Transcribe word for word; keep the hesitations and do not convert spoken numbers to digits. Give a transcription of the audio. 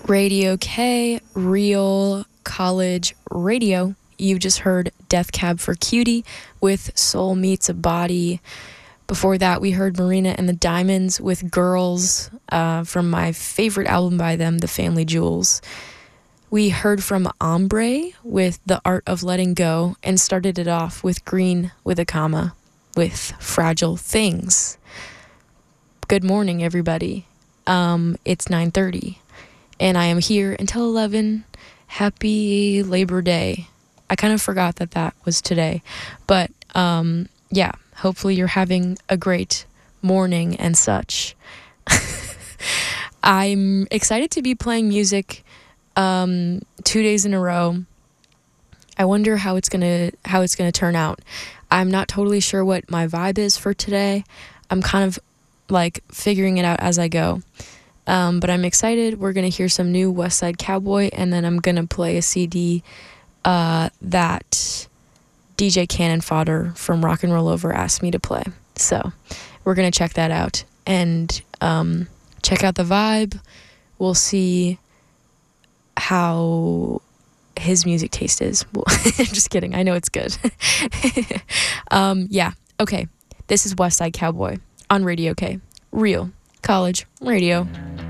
Radio K, Real College Radio. You just heard Death Cab for Cutie with Soul Meets a Body. Before that, we heard Marina and the Diamonds with Girls uh, from my favorite album by them, The Family Jewels. We heard from Ombre with The Art of Letting Go and started it off with Green with a Comma with Fragile Things. Good morning, everybody. Um, it's nine thirty. And I am here until eleven. Happy Labor Day. I kind of forgot that that was today. But, um, yeah, hopefully you're having a great morning and such. I'm excited to be playing music um, two days in a row. I wonder how it's gonna how it's gonna turn out. I'm not totally sure what my vibe is for today. I'm kind of, like, figuring it out as I go. Um, but I'm excited. We're going to hear some new West Side Cowboy, and then I'm going to play a C D uh, that D J Cannon Fodder from Rock and Roll Over asked me to play. So we're going to check that out and um, check out the vibe. We'll see how his music taste is. Well, just kidding. I know it's good. um, yeah. Okay. This is West Side Cowboy on Radio K. Real College Radio.